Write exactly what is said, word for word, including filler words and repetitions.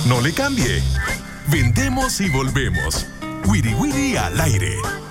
No le cambie. Vendemos y volvemos. Wiri Wiri al aire.